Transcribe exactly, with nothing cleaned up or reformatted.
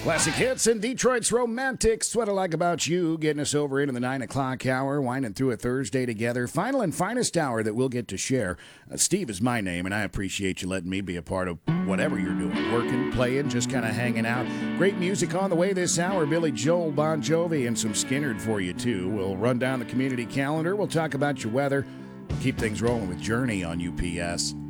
Classic hits and Detroit's Romantics. What I like about you, getting us over into the nine o'clock hour, winding through a Thursday together. Final and finest hour that we'll get to share. Uh, Steve is my name, and I appreciate you letting me be a part of whatever you're doing. Working, playing, just kind of hanging out. Great music on the way this hour. Billy Joel, Bon Jovi, and some Skinnerd for you, too. We'll run down the community calendar. We'll talk about your weather. We'll keep things rolling with Journey on U P S.